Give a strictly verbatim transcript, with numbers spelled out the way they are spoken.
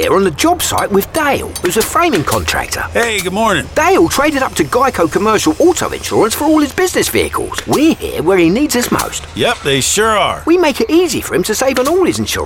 here on the job site with Dale, who's a framing contractor. Hey, good morning. Dale traded up to Geico Commercial Auto Insurance for all his business vehicles. We're here where he needs us most. Yep, they sure are. We make it easy for him to save on all his insurance